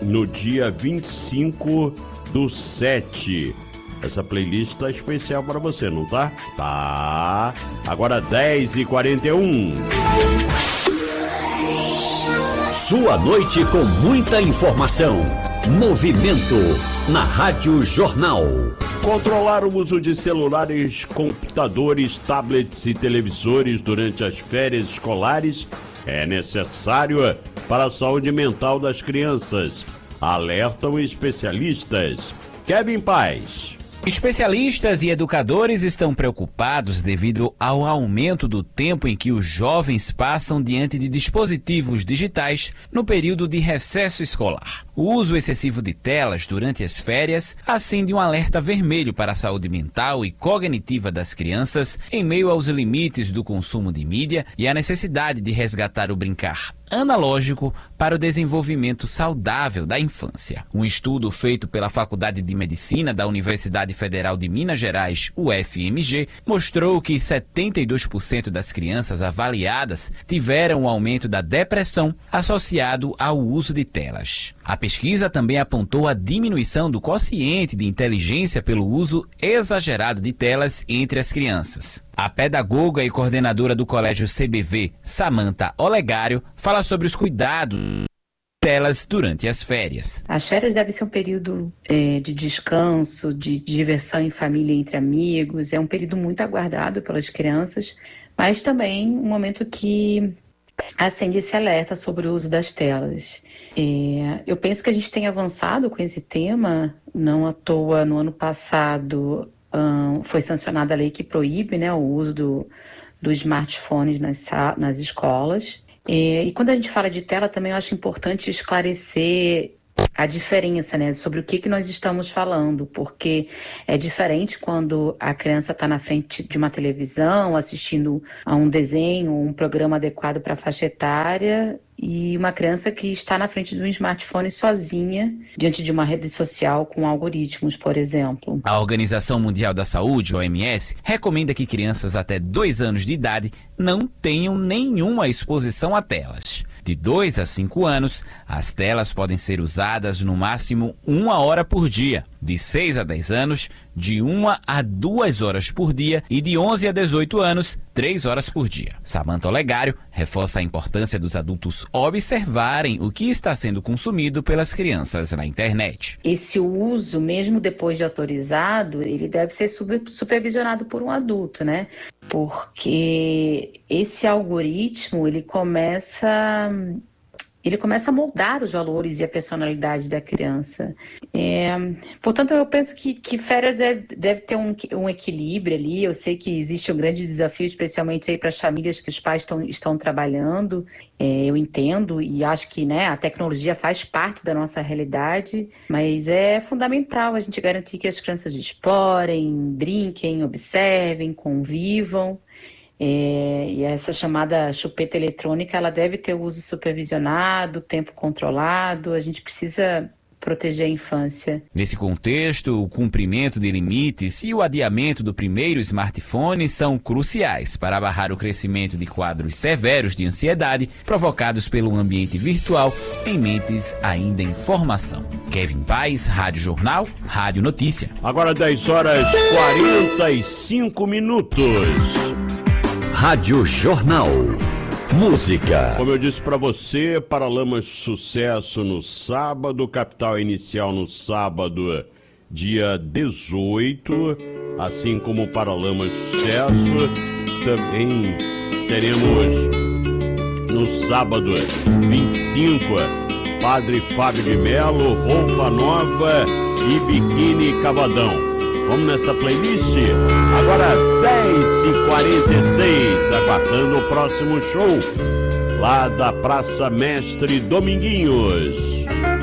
no dia 25/7. Essa playlist tá especial para você, não tá? Tá. Agora 10h41. Sua noite com muita informação. Movimento na Rádio Jornal. Controlar o uso de celulares, computadores, tablets e televisores durante as férias escolares é necessário para a saúde mental das crianças. Alertam especialistas. Kevin Paz. Especialistas e educadores estão preocupados devido ao aumento do tempo em que os jovens passam diante de dispositivos digitais no período de recesso escolar. O uso excessivo de telas durante as férias acende um alerta vermelho para a saúde mental e cognitiva das crianças em meio aos limites do consumo de mídia e a necessidade de resgatar o brincar analógico para o desenvolvimento saudável da infância. Um estudo feito pela Faculdade de Medicina da Universidade Federal de Minas Gerais, UFMG, mostrou que 72% das crianças avaliadas tiveram um aumento da depressão associado ao uso de telas. A pesquisa também apontou a diminuição do quociente de inteligência pelo uso exagerado de telas entre as crianças. A pedagoga e coordenadora do Colégio CBV, Samantha Olegário, fala sobre os cuidados telas durante as férias. As férias devem ser um período de descanso, de diversão em família, entre amigos. É um período muito aguardado pelas crianças, mas também um momento que acende esse alerta sobre o uso das telas. Eu penso que a gente tem avançado com esse tema, não à toa no ano passado foi sancionada a lei que proíbe, né, o uso dos smartphones nas escolas. E quando a gente fala de tela, também eu acho importante esclarecer a diferença, né, sobre o que nós estamos falando, porque é diferente quando a criança está na frente de uma televisão, assistindo a um desenho, um programa adequado para a faixa etária, e uma criança que está na frente de um smartphone sozinha, diante de uma rede social com algoritmos, por exemplo. A Organização Mundial da Saúde, OMS, recomenda que crianças até 2 anos de idade não tenham nenhuma exposição a telas. De 2 a 5 anos, as telas podem ser usadas no máximo 1 hora por dia. De 6 a 10 anos, de 1 a 2 horas por dia. E de 11 a 18 anos, 3 horas por dia. Samantha Olegário reforça a importância dos adultos observarem o que está sendo consumido pelas crianças na internet. Esse uso, mesmo depois de autorizado, ele deve ser supervisionado por um adulto, né? Porque esse algoritmo, ele começa a moldar os valores e a personalidade da criança. Portanto, eu penso que férias deve ter um equilíbrio ali. Eu sei que existe um grande desafio, especialmente aí para as famílias que os pais estão trabalhando. Eu entendo e acho que, né, a tecnologia faz parte da nossa realidade, mas é fundamental a gente garantir que as crianças explorem, brinquem, observem, convivam. E essa chamada chupeta eletrônica, ela deve ter o uso supervisionado, tempo controlado. A gente precisa proteger a infância. Nesse contexto, o cumprimento de limites e o adiamento do primeiro smartphone são cruciais para barrar o crescimento de quadros severos de ansiedade provocados pelo ambiente virtual em mentes ainda em formação. Kevin Paz, Rádio Jornal, Rádio Notícia. Agora 10h45. Rádio Jornal. Música. Como eu disse para você, Paralamas Sucesso no sábado, Capital Inicial no sábado, dia 18, assim como Paralamas Sucesso, também teremos no sábado 25, Padre Fábio de Melo, Roupa Nova e Biquíni Cavadão. Vamos nessa playlist? Agora 10h46, aguardando o próximo show lá da Praça Mestre Dominguinhos.